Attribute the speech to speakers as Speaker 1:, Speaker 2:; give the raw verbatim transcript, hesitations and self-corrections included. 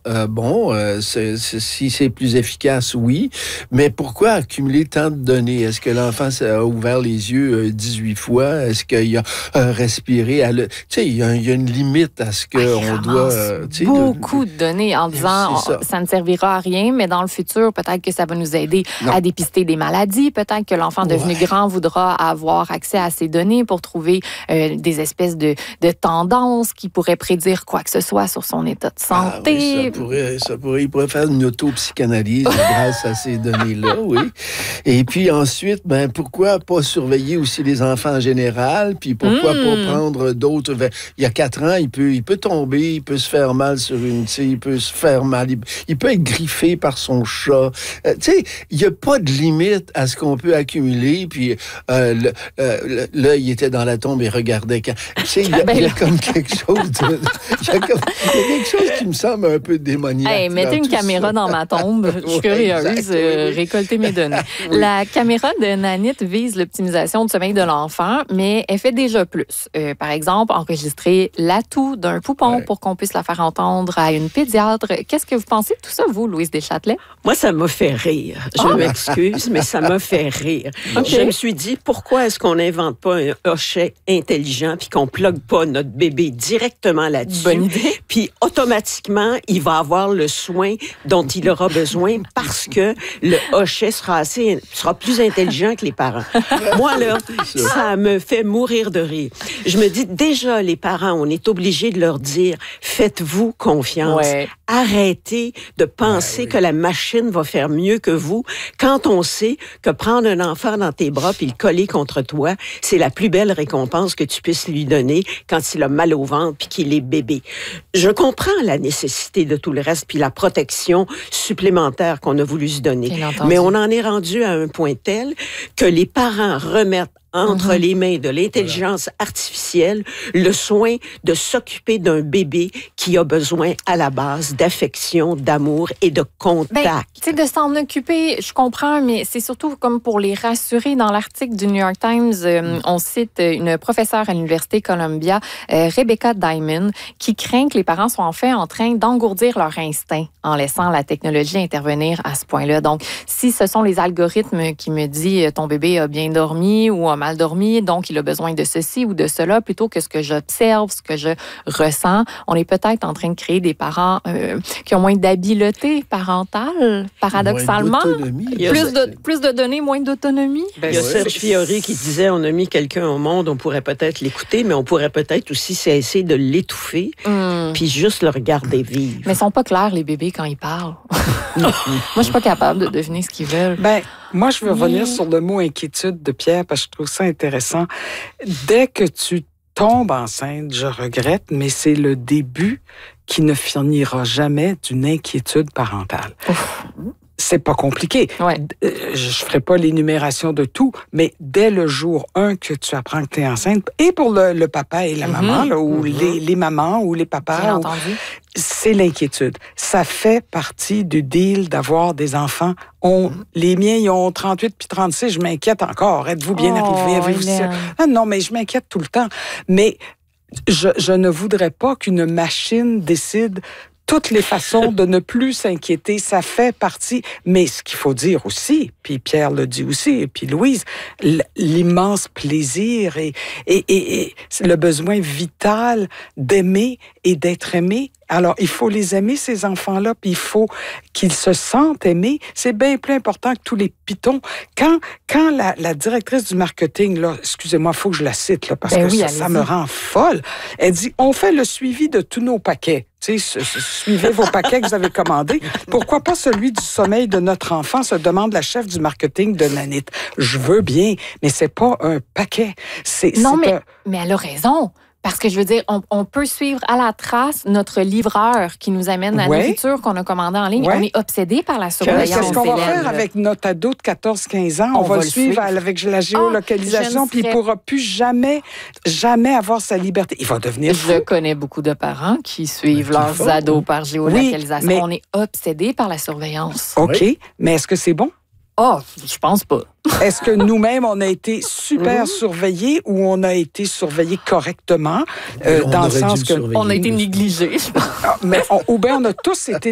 Speaker 1: euh, bon, euh, c'est, c'est, si c'est plus efficace, oui. Mais pourquoi accumuler tant de données? Est-ce que l'enfant a ouvert les yeux euh, dix-huit fois? Est-ce qu'il a euh, respiré? À le... Tu sais, il y, y a une limite à ce qu'on
Speaker 2: ah,
Speaker 1: doit... Euh,
Speaker 2: beaucoup de données en disant
Speaker 1: ça.
Speaker 2: On, ça ne servira à rien, mais dans le futur, peut-être que ça va nous aider non. à dépister des maladies. Peut-être que l'enfant devenu ouais. grand voudra avoir accès à ces données pour trouver euh, des espèces de, de tendances qui pourraient prédire quoi que ce soit sur son état de santé.
Speaker 1: Ah, oui, ça pourrait, ça pourrait, il pourrait faire une autopsychanalyse grâce à ces données-là, oui. Et puis ensuite, ben, pourquoi pas surveiller aussi les enfants en général? Puis pourquoi mmh. pas prendre d'autres... Il y a quatre ans, il peut, il peut tomber, il peut se faire mal sur une... Tu sais, il peut se faire mal, il, il peut être griffé par son chat. Euh, tu sais, il n'y a pas de limite à ce qu'on peut accumuler. Puis euh, le, euh, là, il était dans la tombe et regardait. Quand... Tu sais, il y, il y a comme quelque chose de... Il y a comme... Il y a quelque chose qui me semble un peu démoniaque.
Speaker 2: Hey, mettez une caméra ça. Dans ma tombe. Je suis curieuse. Euh, récolter mes données. Oui. La caméra de Nanit vise l'optimisation du sommeil de l'enfant, mais elle fait déjà plus. Euh, par exemple, enregistrer l'atout d'un poupon ouais. pour qu'on puisse la faire entendre à une pédiatre. Qu'est-ce que vous pensez de tout ça, vous, Louise Deschâtelet?
Speaker 3: Moi, ça m'a fait rire. Je oh. m'excuse, mais ça m'a fait rire. Okay. Je me suis dit, pourquoi est-ce qu'on n'invente pas un hochet intelligent puis qu'on plug pas notre bébé directement là-dessus?
Speaker 2: Bonne idée.
Speaker 3: Puis automatiquement, il va avoir le soin dont il aura besoin parce que le hochet sera assez, sera plus intelligent que les parents. Moi, là, ça me fait mourir de rire. Je me dis, déjà, les parents, on est obligés de leur dire, faites-vous confiance. Ouais. Arrêtez de penser ouais, oui. que la machine va faire mieux que vous quand on sait que prendre un enfant dans tes bras puis le coller contre toi, c'est la plus belle récompense que tu puisses lui donner quand il a mal au ventre puis qu'il est bébé. Je comprends la nécessité de tout le reste puis la protection supplémentaire qu'on a voulu se donner. Mais on en est rendu à un point tel que les parents remettent entre mm-hmm. les mains de l'intelligence voilà. artificielle le soin de s'occuper d'un bébé qui a besoin à la base d'affection, d'amour et de contact.
Speaker 2: Ben, tu sais, de s'en occuper, je comprends, mais c'est surtout comme pour les rassurer. Dans l'article du New York Times, euh, mm. on cite une professeure à l'Université Columbia, euh, Rebecca Diamond, qui craint que les parents soient en fait en train d'engourdir leur instinct en laissant la technologie intervenir à ce point-là. Donc, si ce sont les algorithmes qui me disent ton bébé a bien dormi ou a mal dormi, donc il a besoin de ceci ou de cela, plutôt que ce que j'observe, ce que je ressens. On est peut-être en train de créer des parents euh, qui ont moins d'habileté parentale, paradoxalement. Plus de, plus de données, moins d'autonomie.
Speaker 3: Ben, il y a Serge Fiori qui disait, on a mis quelqu'un au monde, on pourrait peut-être l'écouter, mais on pourrait peut-être aussi essayer de l'étouffer, mm. puis juste le regarder vivre.
Speaker 2: Mais ils sont pas clairs, les bébés, quand ils parlent. Moi, je suis pas capable de deviner ce qu'ils veulent.
Speaker 4: Ben, moi, je veux oui. revenir sur le mot inquiétude de Pierre, parce que je trouve ça intéressant. Dès que tu tombes enceinte, je regrette, mais c'est le début qui ne finira jamais d'une inquiétude parentale. Ouf. C'est pas compliqué. Ouais. Je ferai pas l'énumération de tout, mais dès le jour un que tu apprends que tu es enceinte, et pour le, le papa et la mm-hmm. maman, là, ou mm-hmm. les, les mamans ou les papas, ou, c'est l'inquiétude. Ça fait partie du deal d'avoir des enfants. On, mm-hmm. Les miens, ils ont trente-huit puis trente-six, je m'inquiète encore. Êtes-vous bien oh, arrivé? Avez-vous... Ah, non, mais je m'inquiète tout le temps. Mais je, je ne voudrais pas qu'une machine décide toutes les façons de ne plus s'inquiéter, ça fait partie. Mais ce qu'il faut dire aussi, puis Pierre le dit aussi, et puis Louise, l'immense plaisir et, et, et, et le besoin vital d'aimer et d'être aimé. Alors, il faut les aimer, ces enfants-là, puis il faut qu'ils se sentent aimés. C'est bien plus important que tous les pitons. Quand, quand la, la directrice du marketing, là, excusez-moi, il faut que je la cite, là, parce ben que oui, ça, ça me rend folle. Elle dit, on fait le suivi de tous nos paquets. Tu sais, suivez vos paquets que vous avez commandés. Pourquoi pas celui du sommeil de notre enfant, se demande la chef du marketing de Nanit. Je veux bien, mais c'est pas un paquet. C'est,
Speaker 2: non,
Speaker 4: c'est
Speaker 2: mais,
Speaker 4: un...
Speaker 2: mais elle a raison. Parce que je veux dire, on, on peut suivre à la trace notre livreur qui nous amène la ouais. nourriture qu'on a commandée en ligne. Ouais. On est obsédé par la surveillance.
Speaker 4: Qu'est-ce qu'on va faire avec notre ado de quatorze quinze ans? On, on va, va le suivre, suivre avec la géolocalisation, oh, puis serais... il ne pourra plus jamais, jamais avoir sa liberté. Il va devenir fou.
Speaker 2: Je connais beaucoup de parents qui suivent leurs faut, ados oui. par géolocalisation. Oui, mais... On est obsédé par la surveillance.
Speaker 4: OK, oui. mais est-ce que c'est bon?
Speaker 2: Ah, oh, je pense pas.
Speaker 4: Est-ce que nous-mêmes, on a été super mmh. surveillés ou on a été surveillés correctement? Euh, dans le sens que...
Speaker 2: On a été négligés.
Speaker 4: Ah, mais on, ou bien on a tous été